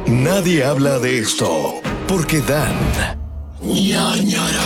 Nadie habla de esto porque dan ñañara.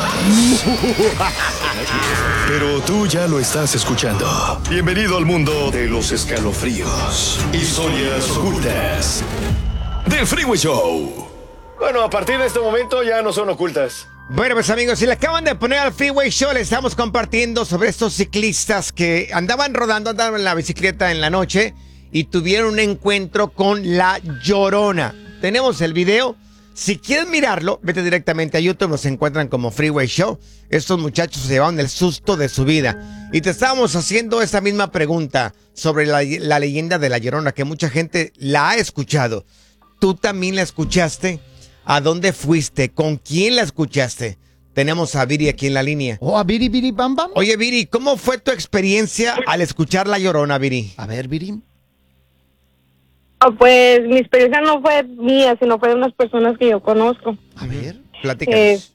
Pero tú ya lo estás escuchando. Bienvenido al mundo de los escalofríos, historias ocultas del Freeway Show. Bueno, a partir de este momento ya no son ocultas. Bueno, pues amigos, si le acaban de poner al Freeway Show, le estamos compartiendo sobre estos ciclistas que andaban en la bicicleta en la noche y tuvieron un encuentro con la Llorona. Tenemos el video. Si quieres mirarlo, vete directamente a YouTube, nos encuentran como Freeway Show. Estos muchachos se llevaron el susto de su vida. Y te estábamos haciendo esta misma pregunta sobre la leyenda de la Llorona, que mucha gente la ha escuchado. ¿Tú también la escuchaste? ¿A dónde fuiste? ¿Con quién la escuchaste? Tenemos a Viri aquí en la línea. Oh, a Viri, Viri, bam, bam. Oye, Viri, ¿cómo fue tu experiencia al escuchar La Llorona, Viri? A ver, Viri. Pues mi experiencia no fue mía, sino fue de unas personas que yo conozco. A ver. Platícanos.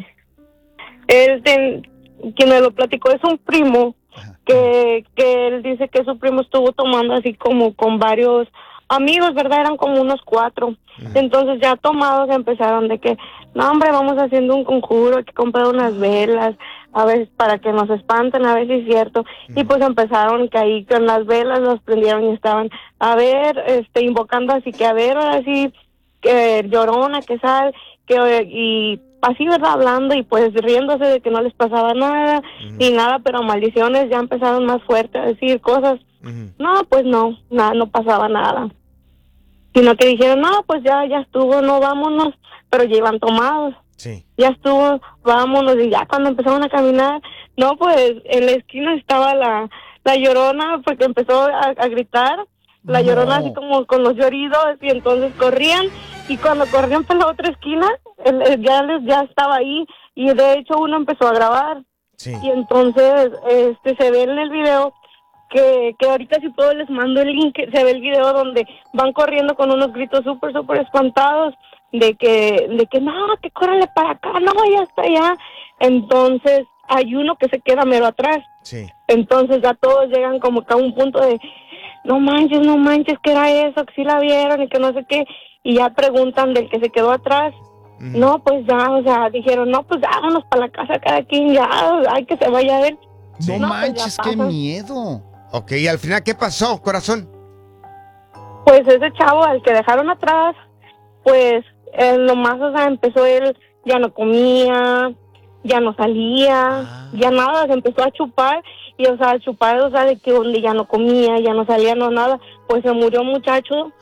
Quien me lo platicó es un primo que él dice que su primo estuvo tomando así como con varios amigos, ¿verdad? Eran como unos 4. Entonces ya tomados empezaron de que, no hombre, vamos haciendo un conjuro, hay que comprar unas velas, a ver, para que nos espanten, a ver si es cierto. Y pues empezaron que ahí con las velas los prendieron y estaban, a ver, invocando así que, a ver, ahora sí, que Llorona, que sal, y así, ¿verdad? Hablando y pues riéndose de que no les pasaba nada, ni nada, pero maldiciones ya empezaron más fuertes a decir cosas. No, pues no pasaba nada. Sino que dijeron, no, pues ya estuvo, no, vámonos, pero ya iban tomados. Sí. Ya estuvo, vámonos, y ya cuando empezaron a caminar, no, pues en la esquina estaba la Llorona, porque empezó a gritar, la Llorona así como con los lloridos, y entonces corrían, y cuando corrían por la otra esquina, ya estaba ahí, y de hecho uno empezó a grabar. Sí. Y entonces se ve en el video que ahorita si puedo les mando el link, se ve el video donde van corriendo con unos gritos súper espantados de que no, que córrele para acá, no, ya está allá. Entonces hay uno que se queda mero atrás. Sí. Entonces ya todos llegan como que a un punto de no manches, ¿qué era eso? Que sí la vieron y que no sé qué. Y ya preguntan del que se quedó atrás. No, pues ya, o sea, dijeron, no, pues vámonos para la casa cada quien, ya, hay que se vaya él. No pues manches, ya qué pasa. miedo. Ok, y al final, ¿qué pasó, corazón? Pues ese chavo al que dejaron atrás, pues nomás, o sea, empezó él, ya no comía, ya no salía, ya nada, se empezó a chupar, y o sea, chupar, o sea, de que donde ya no comía, ya no salía, no nada, pues se murió un muchacho.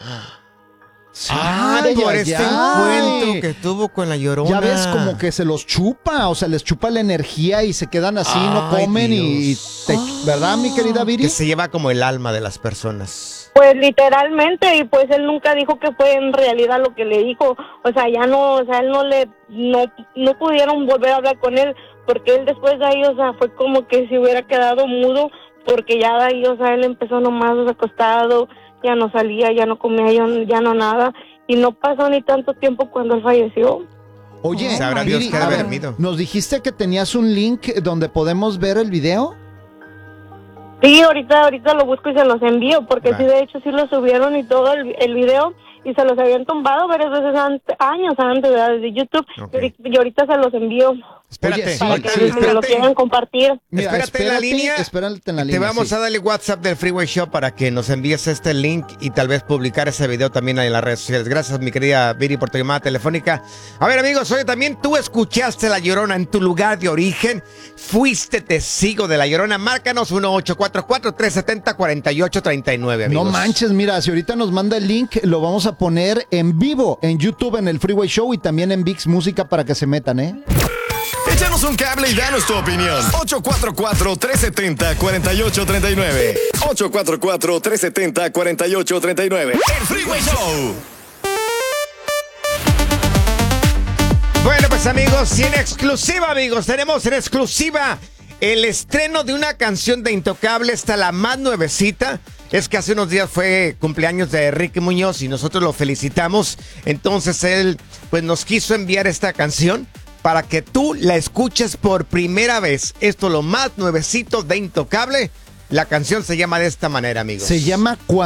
Por este encuentro que tuvo con la Llorona. Ya ves, como que se los chupa, o sea, les chupa la energía y se quedan así, no comen ¿verdad, mi querida Viri? Que se lleva como el alma de las personas. Pues literalmente, y pues él nunca dijo que fue en realidad lo que le dijo, o sea, ya no, o sea, él no pudieron volver a hablar con él, porque él después de ahí, o sea, fue como que se hubiera quedado mudo, porque ya de ahí, o sea, él empezó nomás acostado, ya no salía, ya no comía, ya no nada, y no pasó ni tanto tiempo cuando él falleció. Oye, Sabrá Dios Viri, que ha de a ver, haber dormido. nos dijiste que tenías un link donde podemos ver el video. Sí, ahorita lo busco y se los envío, porque Va. sí, de hecho, sí lo subieron y todo el video, y se los habían tumbado varias veces años antes, ¿verdad? Desde YouTube, Ok. y ahorita se los envío Espérate, Oye, sí, para ahorita- que me lo quieran compartir. Mira, Espérate en la línea. Espérate en la Te línea. vamos sí. a darle WhatsApp del Freeway Show para que nos envíes este link y tal vez publicar ese video también en las redes sociales. Gracias, mi querida Viri, por tu llamada telefónica. A ver, amigos, oye, también tú escuchaste La Llorona en tu lugar de origen. Fuiste testigo de La Llorona. Márcanos 1-844-370-4839, amigos. No manches, mira, si ahorita nos manda el link, lo vamos a poner en vivo en YouTube, en el Freeway Show y también en VIX Música para que se metan, ¿eh? Échanos un cable y danos tu opinión. 844-370-4839. 844-370-4839. El Freeway Show. Bueno, pues amigos, y en exclusiva, amigos, tenemos en exclusiva el estreno de una canción de Intocable, esta la más nuevecita. Es que hace unos días fue cumpleaños de Enrique Muñoz y nosotros lo felicitamos. Entonces él pues nos quiso enviar esta canción para que tú la escuches por primera vez. Esto lo más nuevecito de Intocable. La canción se llama de esta manera, amigos. Se llama